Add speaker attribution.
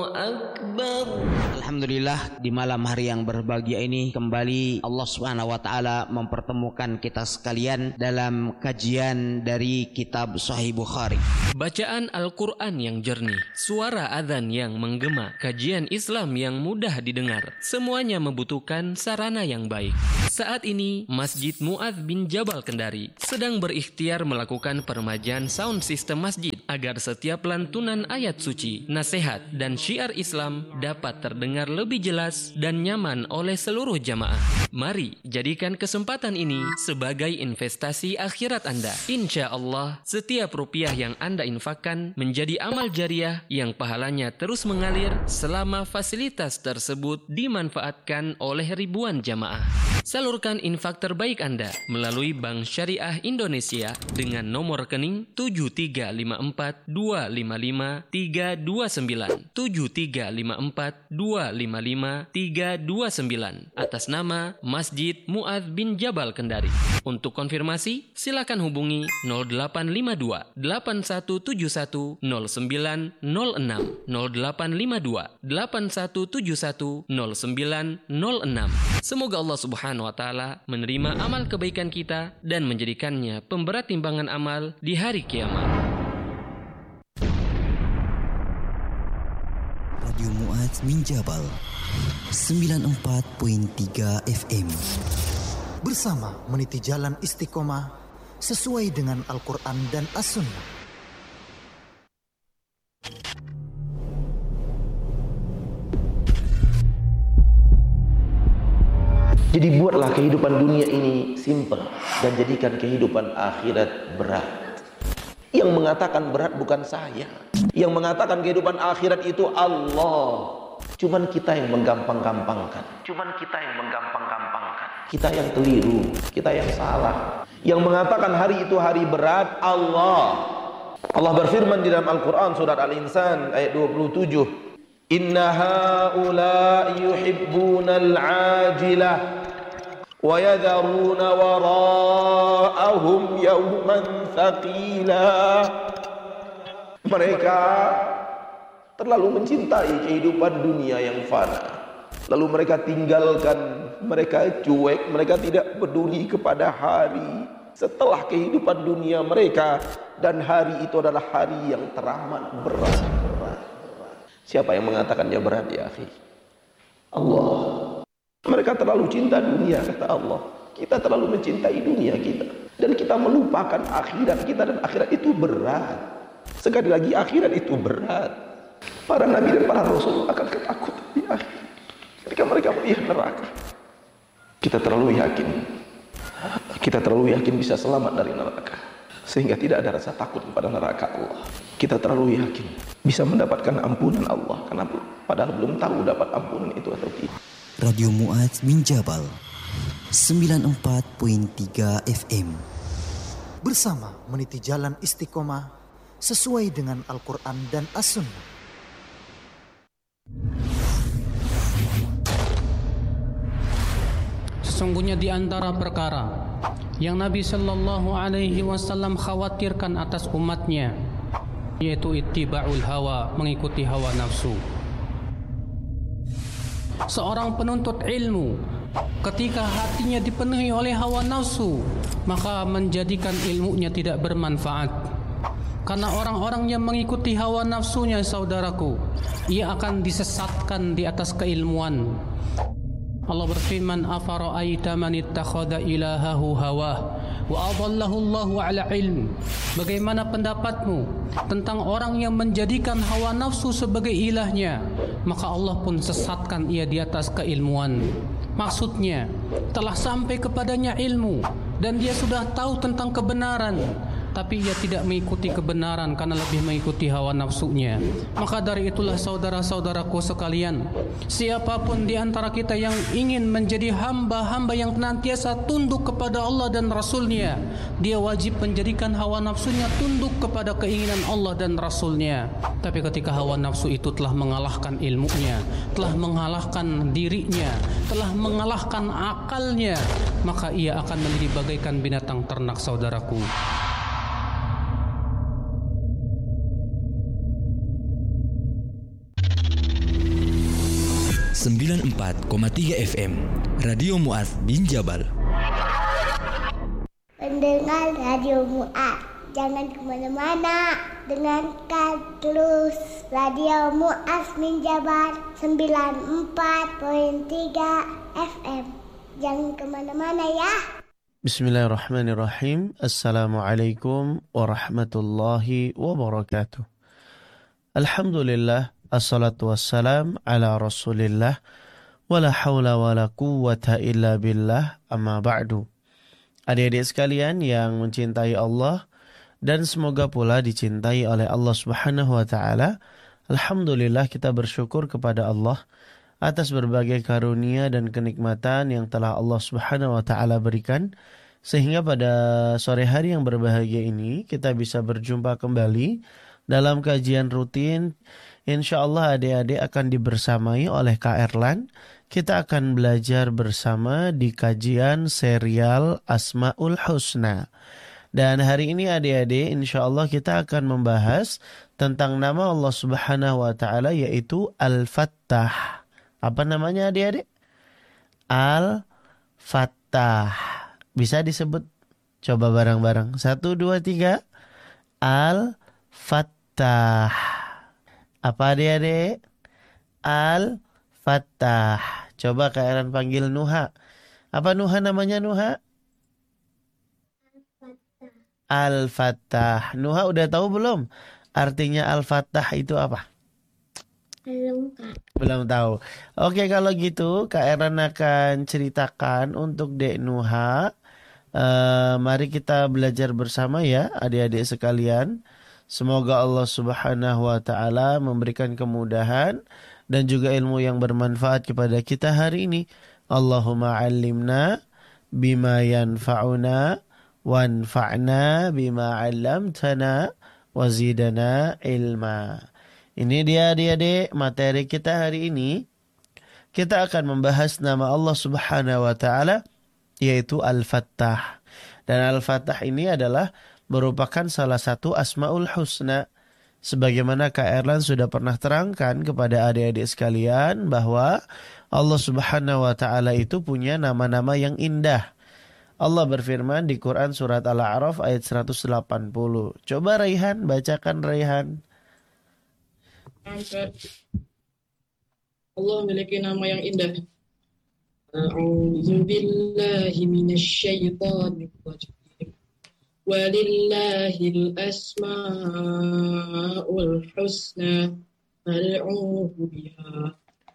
Speaker 1: Akbar. Alhamdulillah, di malam hari yang berbahagia ini kembali Allah Subhanahu wa taala mempertemukan kita sekalian dalam kajian dari kitab Sahih Bukhari.
Speaker 2: Bacaan Al-Qur'an yang jernih, suara adzan yang menggema, kajian Islam yang mudah didengar, semuanya membutuhkan sarana yang baik. Saat ini Masjid Mu'adz bin Jabal Kendari sedang berikhtiar melakukan peremajaan sound system masjid agar setiap lantunan ayat suci, nasihat dan syiar Islam dapat terdengar lebih jelas dan nyaman oleh seluruh jamaah. Mari jadikan kesempatan ini sebagai investasi akhirat Anda. Insya Allah, setiap rupiah yang Anda infakkan menjadi amal jariah yang pahalanya terus mengalir selama fasilitas tersebut dimanfaatkan oleh ribuan jamaah. Salurkan infak terbaik Anda melalui Bank Syariah Indonesia dengan nomor rekening 7354255329 7354255329 atas nama Masjid Mu'adz bin Jabal Kendari. Untuk konfirmasi, silakan hubungi 0852 8171 0906 0852 8171 0906. Semoga Allah Subhanahu wa taala menerima amal kebaikan kita dan menjadikannya pemberat timbangan amal di hari kiamat.
Speaker 3: Radio Mu'adz bin Jabal 94.3 FM bersama meniti jalan istiqomah sesuai dengan Al-Quran dan As-Sunnah.
Speaker 4: Jadi buatlah kehidupan dunia ini simpel dan jadikan kehidupan akhirat berat. Yang mengatakan berat bukan saya. Yang mengatakan kehidupan akhirat itu Allah. Cuman kita yang menggampang-gampangkan. Kita yang keliru, kita yang salah. Yang mengatakan hari itu hari berat Allah. Allah berfirman di dalam Al-Quran surat Al-Insan ayat 27. Inna haula yuhibbunal ajilah wa yadharuna wara'ahum yawman thaqila. Mereka terlalu mencintai kehidupan dunia yang fana, lalu mereka tinggalkan, mereka cuek, mereka tidak peduli kepada hari setelah kehidupan dunia mereka, dan hari itu adalah hari yang teramat berat. Siapa yang mengatakannya berat ya akhi? Allah. Mereka terlalu cinta dunia, kata Allah. Kita terlalu mencintai dunia kita, dan kita melupakan akhirat kita, dan akhirat itu berat. Sekali lagi, akhirat itu berat. Para nabi dan para rasul akan ketakutan di akhir ketika mereka melihat neraka. Kita terlalu yakin bisa selamat dari neraka, sehingga tidak ada rasa takut kepada neraka Allah. Kita terlalu yakin bisa mendapatkan ampunan Allah, karena padahal belum tahu dapat ampunan itu atau tidak.
Speaker 3: Radio Mu'adz bin Jabal 94.3 FM bersama meniti jalan istiqomah sesuai dengan Al-Quran dan As-Sunnah.
Speaker 5: Sesungguhnya di antara perkara yang Nabi Sallallahu Alaihi Wasallam khawatirkan atas umatnya, yaitu ittiba'ul hawa, mengikuti hawa nafsu. Seorang penuntut ilmu ketika hatinya dipenuhi oleh hawa nafsu, maka menjadikan ilmunya tidak bermanfaat. Karena orang-orang yang mengikuti hawa nafsunya, saudaraku, ia akan disesatkan di atas keilmuan. Allah berfirman, afara'aita man ittakhadha ilahahu hawah wa adallahu Allahu ala ilm. Bagaimana pendapatmu tentang orang yang menjadikan hawa nafsu sebagai ilahnya, maka Allah pun sesatkan ia di atas keilmuan. Maksudnya, telah sampai kepadanya ilmu dan dia sudah tahu tentang kebenaran, tapi ia tidak mengikuti kebenaran karena lebih mengikuti hawa nafsunya. Maka dari itulah saudara-saudaraku sekalian, siapapun di antara kita yang ingin menjadi hamba-hamba yang senantiasa tunduk kepada Allah dan Rasulnya, dia wajib menjadikan hawa nafsunya tunduk kepada keinginan Allah dan Rasulnya. Tapi ketika hawa nafsu itu telah mengalahkan ilmunya, telah mengalahkan dirinya, telah mengalahkan akalnya, maka ia akan menjadi bagaikan binatang ternak, saudaraku.
Speaker 6: 94,3 FM Radio Mu'adz bin Jabal.
Speaker 7: Pendengar Radio Mu'adz, jangan kemana-mana, dengarkan terus Radio Mu'adz bin Jabal 94,3 FM. Jangan kemana-mana ya.
Speaker 8: Bismillahirrahmanirrahim. Assalamualaikum warahmatullahi wabarakatuh. Alhamdulillah, assalatu wassalam ala rasulillah, wala hawla wala quwwata illa billah, amma ba'du. Adik-adik sekalian yang mencintai Allah dan semoga pula dicintai oleh Allah Subhanahu wa taala, alhamdulillah kita bersyukur kepada Allah atas berbagai karunia dan kenikmatan yang telah Allah Subhanahu wa taala berikan, sehingga pada sore hari yang berbahagia ini kita bisa berjumpa kembali dalam kajian rutin. Insyaallah adik-adik akan dibersamai oleh Kak Erlan. Kita akan belajar bersama di kajian serial Asmaul Husna. Dan hari ini adik-adik insyaallah kita akan membahas tentang nama Allah Subhanahu wa taala, yaitu Al-Fattah. Apa namanya adik-adik? Al-Fattah. Bisa disebut? Coba bareng-bareng. 1, 2, 3. Al-Fattah. Apa adik-adik? Al-Fattah. Coba Kak Eran panggil Nuha. Apa Nuha namanya Nuha? Al-Fattah. Nuha udah tahu belum? Artinya Al-Fattah itu apa? Belum tahu. Oke, kalau gitu Kak Eran akan ceritakan untuk Dek Nuha. Mari kita belajar bersama ya adik-adik sekalian. Semoga Allah Subhanahu wa taala memberikan kemudahan dan juga ilmu yang bermanfaat kepada kita hari ini. Allahumma 'allimna bima yanfa'una wanfa'na bima 'allamtana wazidana ilma. Ini dia adik-adik materi kita hari ini. Kita akan membahas nama Allah Subhanahu wa taala, yaitu Al-Fattah. Dan Al-Fattah ini adalah merupakan salah satu Asmaul Husna. Sebagaimana Kak Erlan sudah pernah terangkan kepada adik-adik sekalian bahwa Allah Subhanahu wa taala itu punya nama-nama yang indah. Allah berfirman di Quran surat Al-A'raf ayat 180. Coba Raihan, bacakan Raihan.
Speaker 9: Allah memiliki nama yang indah. A'udzu billahi minasyaitonir rajim. Walillahil asmaul husna fad'uhu biha